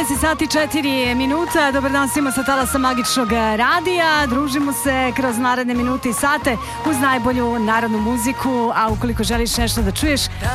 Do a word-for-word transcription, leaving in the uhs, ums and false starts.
deset sati četiri minuta. Dobar dan svima sa talasa Magičnog radija. Družimo se kroz naredne minute i sate uz najbolju narodnu muziku, a ukoliko želiš nešto da čuješ,